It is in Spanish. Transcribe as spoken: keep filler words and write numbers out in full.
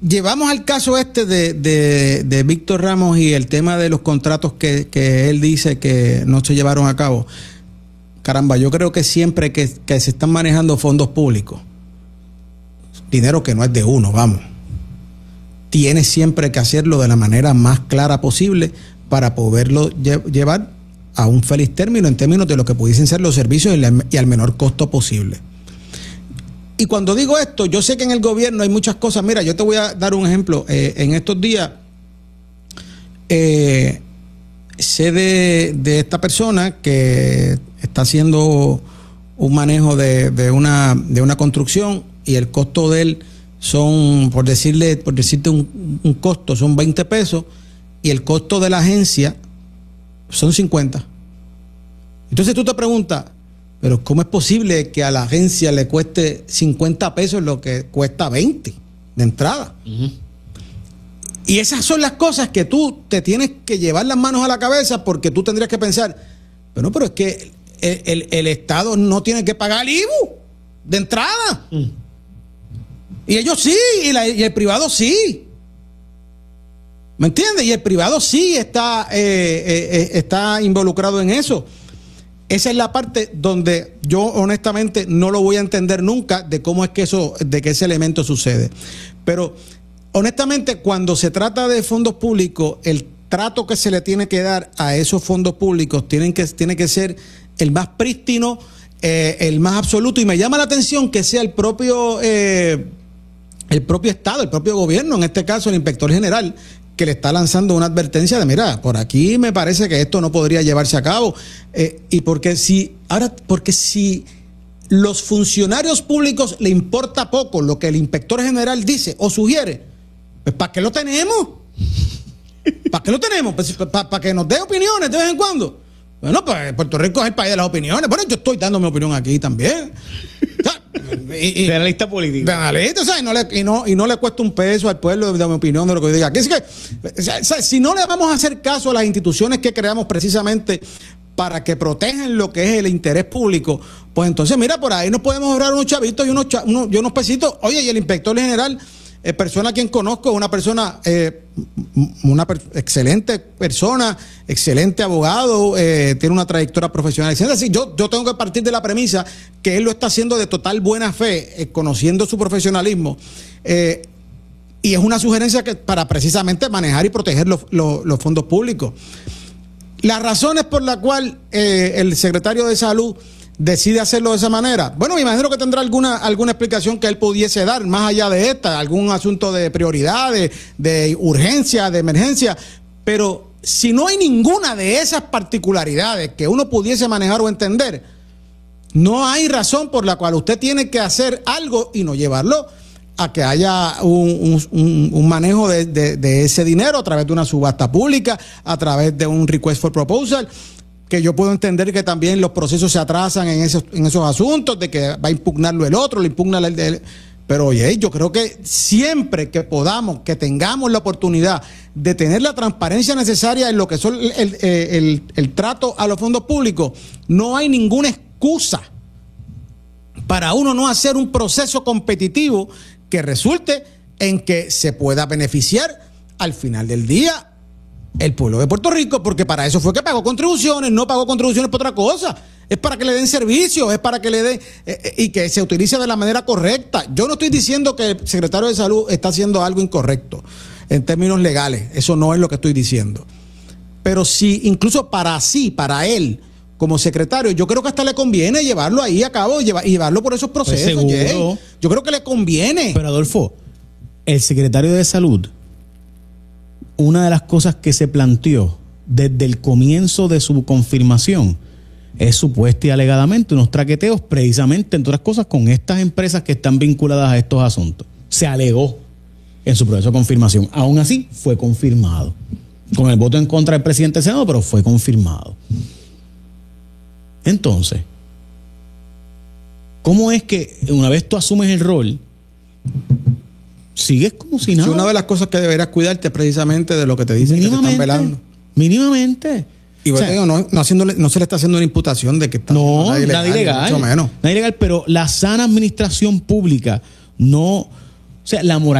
llevamos al caso este de, de, de Víctor Ramos y el tema de los contratos que, que él dice que no se llevaron a cabo. Caramba, yo creo que siempre que, que se están manejando fondos públicos, dinero que no es de uno, vamos, tiene siempre que hacerlo de la manera más clara posible para poderlo lle- llevar a un feliz término en términos de lo que pudiesen ser los servicios y, la, y al menor costo posible. Y cuando digo esto, yo sé que en el gobierno hay muchas cosas. Mira, yo te voy a dar un ejemplo. Eh, en estos días, eh, sé de, de esta persona que está haciendo un manejo de, de, una, de una construcción y el costo de él son, por decirle, por decirte un, un costo, son veinte pesos y el costo de la agencia son cincuenta. Entonces tú te preguntas, pero ¿cómo es posible que a la agencia le cueste cincuenta pesos lo que cuesta veinte de entrada? Uh-huh. Y esas son las cosas que tú te tienes que llevar las manos a la cabeza, porque tú tendrías que pensar, bueno, pero es que el, el, el Estado no tiene que pagar I V U de entrada. Uh-huh. Y ellos sí, y, la, y el privado sí. ¿Me entiendes? Y el privado sí está, eh, eh, está involucrado en eso. Esa es la parte donde yo honestamente no lo voy a entender nunca de cómo es que eso, de que ese elemento sucede. Pero honestamente, cuando se trata de fondos públicos, el trato que se le tiene que dar a esos fondos públicos tienen que, tiene que ser el más prístino, eh, el más absoluto. Y me llama la atención que sea el propio, eh, el propio Estado, el propio gobierno, en este caso el inspector general, que le está lanzando una advertencia de, mira, por aquí me parece que esto no podría llevarse a cabo. Eh, y porque si, ahora, porque si los funcionarios públicos le importa poco lo que el inspector general dice o sugiere, pues ¿para qué lo tenemos? ¿Para qué lo tenemos? Pues, ¿Para pa que nos dé opiniones de vez en cuando? Bueno, pues Puerto Rico es el país de las opiniones. Bueno, yo estoy dando mi opinión aquí también. O sea, y, y, de analista político. De analista, o sea, y no, le, y, no, y no le cuesta un peso al pueblo de, de mi opinión de lo que yo diga. Aquí es que, o sea, o sea, si no le vamos a hacer caso a las instituciones que creamos precisamente para que protejan lo que es el interés público, pues entonces, mira, por ahí nos podemos ahorrar unos chavitos y unos, cha, unos, y unos pesitos. Oye, y el inspector general, eh, persona a quien conozco, una persona, eh, una per excelente persona, excelente abogado, eh, tiene una trayectoria profesional. Es decir, yo, yo tengo que partir de la premisa que él lo está haciendo de total buena fe, eh, conociendo su profesionalismo. Eh, y es una sugerencia que para precisamente manejar y proteger los, los, los fondos públicos. Las razones por las cuales eh, el secretario de Salud decide hacerlo de esa manera, bueno, me imagino que tendrá alguna, alguna explicación que él pudiese dar, más allá de esta, algún asunto de prioridad, de, de urgencia, de emergencia, pero si no hay ninguna de esas particularidades que uno pudiese manejar o entender, no hay razón por la cual usted tiene que hacer algo y no llevarlo a que haya un, un, un manejo de, de, de ese dinero a través de una subasta pública, a través de un request for proposal, que yo puedo entender que también los procesos se atrasan en esos, en esos asuntos, de que va a impugnarlo el otro, lo impugna el de él. Pero oye, yo creo que siempre que podamos, que tengamos la oportunidad de tener la transparencia necesaria en lo que son el, el, el, el trato a los fondos públicos, no hay ninguna excusa para uno no hacer un proceso competitivo que resulte en que se pueda beneficiar al final del día el pueblo de Puerto Rico, porque para eso fue que pagó contribuciones, no pagó contribuciones por otra cosa. Es para que le den servicios, es para que le den eh, y que se utilice de la manera correcta. Yo no estoy diciendo que el secretario de Salud está haciendo algo incorrecto en términos legales, eso no es lo que estoy diciendo. Pero sí, incluso para sí, para él, como secretario, yo creo que hasta le conviene llevarlo ahí a cabo y llevar, llevarlo por esos procesos. Pues seguro. Yo creo que le conviene. Pero Adolfo, el secretario de Salud, una de las cosas que se planteó desde el comienzo de su confirmación es supuesta y alegadamente unos traqueteos precisamente, entre otras cosas, con estas empresas que están vinculadas a estos asuntos. Se alegó en su proceso de confirmación. Aún así, fue confirmado. Con el voto en contra del presidente del Senado, pero fue confirmado. Entonces, ¿cómo es que una vez tú asumes el rol, sigues como si nada? Sí, una de las cosas que deberás cuidarte precisamente de lo que te dicen que te están velando. Mínimamente. Y o sea, digo, no, no, haciéndole, no se le está haciendo una imputación de que está no, nada ilegal. Nada ilegal, mucho menos. Nada ilegal, pero la sana administración pública no, o sea, la moral